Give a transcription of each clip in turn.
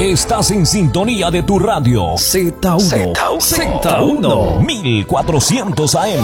Estás en sintonía de tu radio Z1, Z1, 1400 AM.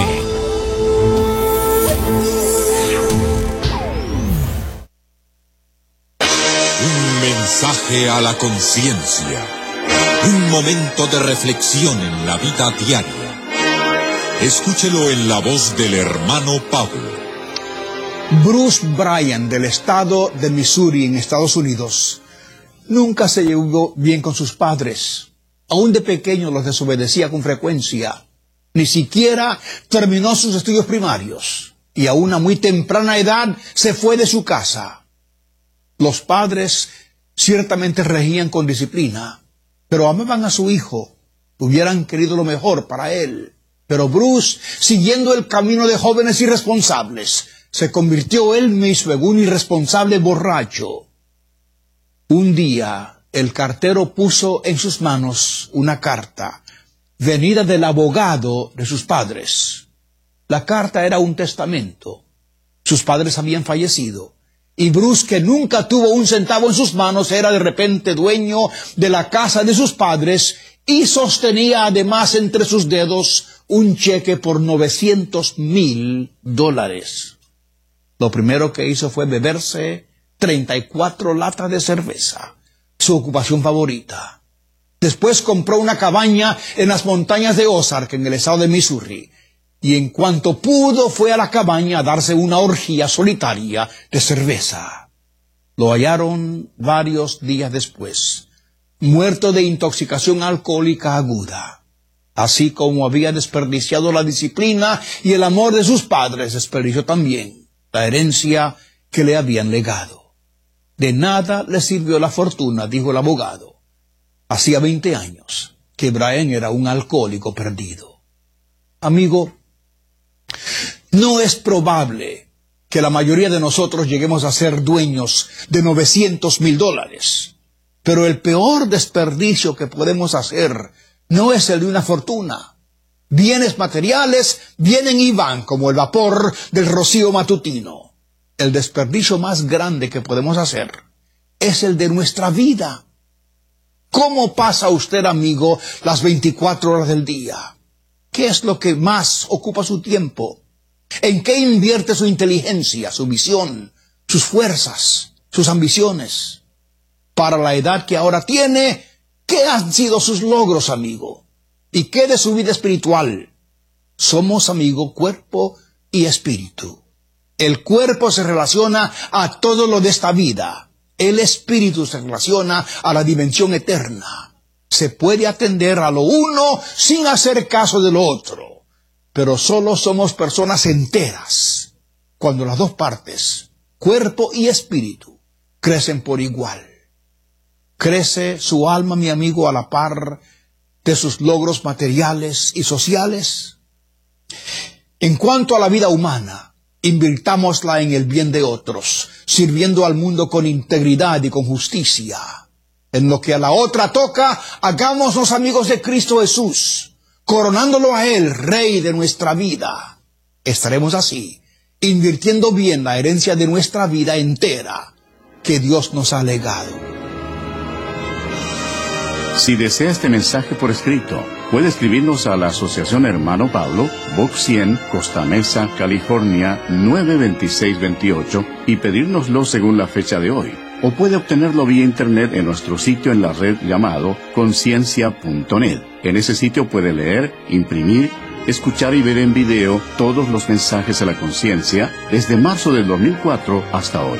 Un mensaje a la conciencia. Un momento de reflexión en la vida diaria. Escúchelo en la voz del hermano Pablo. Bruce Bryan, del estado de Missouri, en Estados Unidos, nunca se llevó bien con sus padres. Aún de pequeño los desobedecía con frecuencia. Ni siquiera terminó sus estudios primarios. Y a una muy temprana edad se fue de su casa. Los padres ciertamente regían con disciplina, pero amaban a su hijo. Hubieran querido lo mejor para él. Pero Bruce, siguiendo el camino de jóvenes irresponsables, se convirtió él mismo en un irresponsable borracho. Un día, el cartero puso en sus manos una carta, venida del abogado de sus padres. La carta era un testamento. Sus padres habían fallecido, y Bruce, que nunca tuvo un centavo en sus manos, era de repente dueño de la casa de sus padres y sostenía además entre sus dedos un cheque por $900,000. Lo primero que hizo fue beberse 34 latas de cerveza, su ocupación favorita. Después compró una cabaña en las montañas de Ozark, en el estado de Missouri, y en cuanto pudo fue a la cabaña a darse una orgía solitaria de cerveza. Lo hallaron varios días después, muerto de intoxicación alcohólica aguda. Así como había desperdiciado la disciplina y el amor de sus padres, desperdició también la herencia que le habían legado. De nada le sirvió la fortuna, dijo el abogado. Hacía 20 años que Bryan era un alcohólico perdido. Amigo, no es probable que la mayoría de nosotros lleguemos a ser dueños de $900,000. Pero el peor desperdicio que podemos hacer no es el de una fortuna. Bienes materiales vienen y van como el vapor del rocío matutino. El desperdicio más grande que podemos hacer es el de nuestra vida. ¿Cómo pasa usted, amigo, las 24 horas del día? ¿Qué es lo que más ocupa su tiempo? ¿En qué invierte su inteligencia, su visión, sus fuerzas, sus ambiciones? Para la edad que ahora tiene, ¿qué han sido sus logros, amigo? ¿Y qué de su vida espiritual? Somos, amigo, cuerpo y espíritu. El cuerpo se relaciona a todo lo de esta vida. El espíritu se relaciona a la dimensión eterna. Se puede atender a lo uno sin hacer caso de lo otro. Pero solo somos personas enteras cuando las dos partes, cuerpo y espíritu, crecen por igual. ¿Crece su alma, mi amigo, a la par de sus logros materiales y sociales? En cuanto a la vida humana, invirtámosla en el bien de otros, sirviendo al mundo con integridad y con justicia. En lo que a la otra toca, hagámonos amigos de Cristo Jesús, coronándolo a Él, Rey de nuestra vida. Estaremos así, invirtiendo bien la herencia de nuestra vida entera que Dios nos ha legado. Si desea este mensaje por escrito, puede escribirnos a la Asociación Hermano Pablo, Box 100, Costa Mesa, California, 92628 y pedírnoslo según la fecha de hoy. O puede obtenerlo vía internet en nuestro sitio en la red llamado conciencia.net. En ese sitio puede leer, imprimir, escuchar y ver en video todos los mensajes a la conciencia desde marzo del 2004 hasta hoy.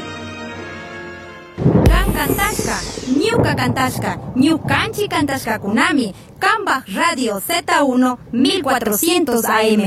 Kantashka, Ñuka Kantashka, Ñukanchi Kantashka Kunami, Kambach Radio Z1 1400 AM.